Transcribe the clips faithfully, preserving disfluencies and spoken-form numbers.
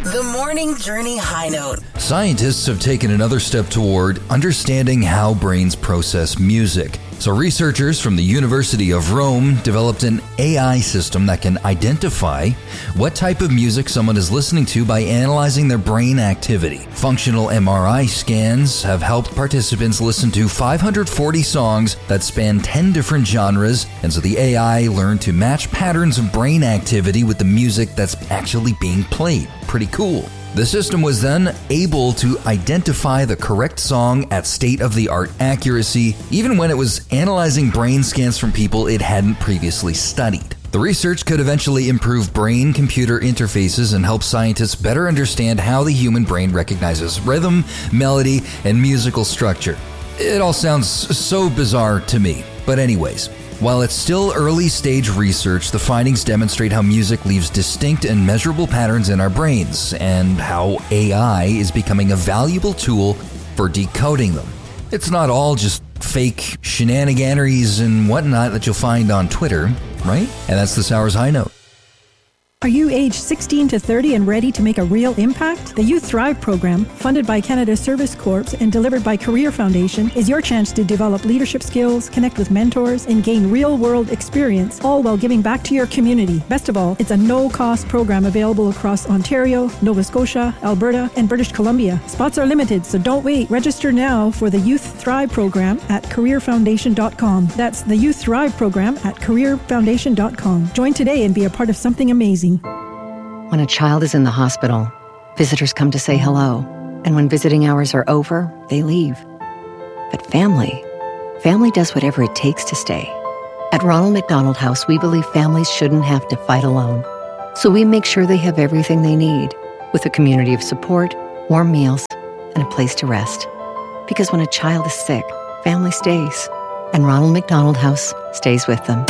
The Morning Journey High Note. Scientists have taken another step toward understanding how brains process music. So researchers from the University of Rome developed an A I system that can identify what type of music someone is listening to by analyzing their brain activity. Functional M R I scans have helped participants listen to five hundred forty songs that span ten different genres, and so the A I learned to match patterns of brain activity with the music that's actually being played. Pretty cool. The system was then able to identify the correct song at state-of-the-art accuracy, even when it was analyzing brain scans from people it hadn't previously studied. The research could eventually improve brain-computer interfaces and help scientists better understand how the human brain recognizes rhythm, melody, and musical structure. It all sounds so bizarre to me, but anyways. While it's still early-stage research, the findings demonstrate how music leaves distinct and measurable patterns in our brains, and how A I is becoming a valuable tool for decoding them. It's not all just fake shenaniganeries and whatnot that you'll find on Twitter, right? And that's this hour's High Note. Are you age sixteen to thirty and ready to make a real impact? The Youth Thrive program, funded by Canada Service Corps and delivered by Career Foundation, is your chance to develop leadership skills, connect with mentors, and gain real-world experience, all while giving back to your community. Best of all, it's a no-cost program available across Ontario, Nova Scotia, Alberta, and British Columbia. Spots are limited, so don't wait. Register now for the Youth Thrive program at career foundation dot com. That's the Youth Thrive program at career foundation dot com. Join today and be a part of something amazing. When a child is in the hospital, visitors come to say hello. And when visiting hours are over, they leave. But family, family does whatever it takes to stay. At Ronald McDonald House, we believe families shouldn't have to fight alone. So we make sure they have everything they need, with a community of support, warm meals, and a place to rest. Because when a child is sick, family stays. And Ronald McDonald House stays with them.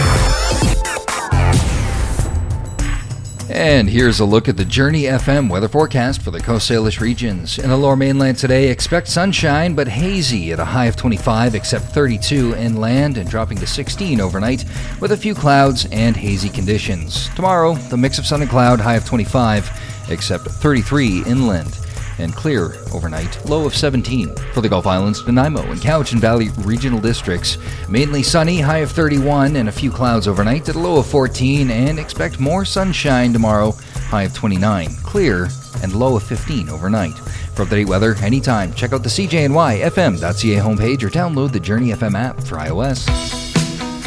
And here's a look at the Journey F M weather forecast for the Coast Salish regions. In the Lower Mainland today, expect sunshine but hazy at a high of twenty-five, except thirty-two inland, and dropping to sixteen overnight with a few clouds and hazy conditions. Tomorrow, the mix of sun and cloud, high of twenty-five, except thirty-three inland, and clear overnight, low of seventeen. For the Gulf Islands, Nanaimo and Cowichan Valley regional districts, mainly sunny, high of thirty-one, and a few clouds overnight at a low of fourteen, and expect more sunshine tomorrow, high of twenty-nine, clear, and low of fifteen overnight. For up-to-date weather anytime, check out the C J N Y F M dot C A homepage or download the Journey F M app for iOS.